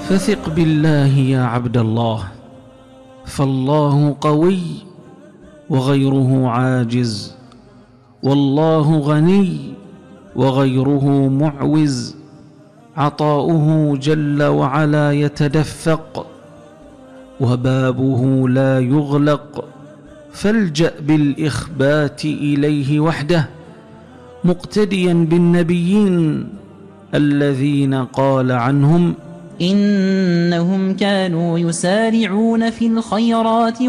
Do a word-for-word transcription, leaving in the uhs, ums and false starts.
فثق بالله يا عبد الله، فالله قوي وغيره عاجز، والله غني وغيره معوز، عطاؤه جل وعلا يتدفق وبابه لا يغلق، فالجأ بالإخبات إليه وحده مقتديا بالنبيين الذين قال عنهم إنهم كانوا يسارعون في الخيرات